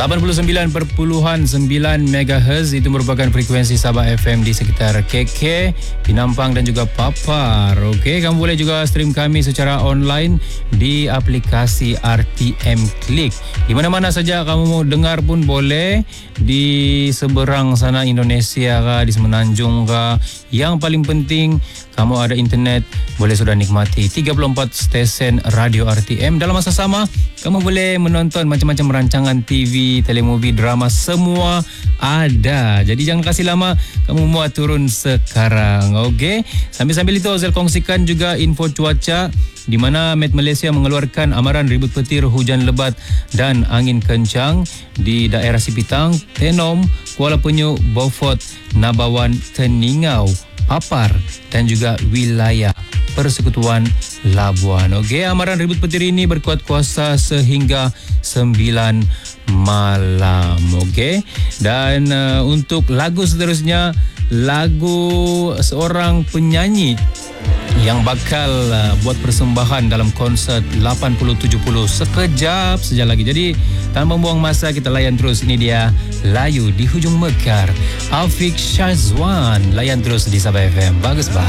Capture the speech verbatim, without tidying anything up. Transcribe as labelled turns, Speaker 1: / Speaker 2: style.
Speaker 1: lapan puluh sembilan perpuluhan sembilan megahertz itu merupakan frekuensi Sabah F M di sekitar K K, Penampang dan juga Papar. Okey, kamu boleh juga stream kami secara online di aplikasi R T M Click. Di mana-mana saja kamu mau dengar pun boleh, di seberang sana Indonesia kah, di Semenanjung kah. Yang paling penting kamu ada internet, boleh sudah nikmati tiga puluh empat stesen radio R T M. Dalam masa sama, kamu boleh menonton macam-macam rancangan T V, telemovie, drama, semua ada. Jadi jangan kasih lama, kamu muat turun sekarang. Okey. Sambil-sambil itu Ozil kongsikan juga info cuaca di mana Met Malaysia mengeluarkan amaran ribut petir, hujan lebat dan angin kencang di daerah Sipitang, Tenom, Kuala Penyu, Beaufort, Nabawan, Teningau, Papar dan juga wilayah Persekutuan Labuan. Okey, amaran ribut petir ini berkuat kuasa sehingga sembilan malam. Okey. Dan uh, untuk lagu seterusnya, lagu seorang penyanyi yang bakal uh, buat persembahan dalam konsert lapan puluh tujuh puluh sekejap saja lagi. Jadi tanpa membuang masa, kita layan terus. Ini dia Layu di Hujung Mekar, Afiq Syazwan. Layan terus di Sabah F M. Bagus bah.